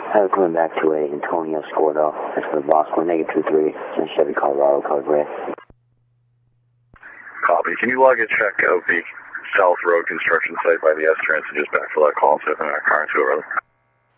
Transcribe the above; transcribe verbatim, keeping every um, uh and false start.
I was coming back to a Antonio Scordo. That's for Bosco, negative two three, in Chevy Colorado, code red. Copy. Can you log and check out the South Road construction site by the S-Trans and just backfill that call and see if I'm in a car into it, brother?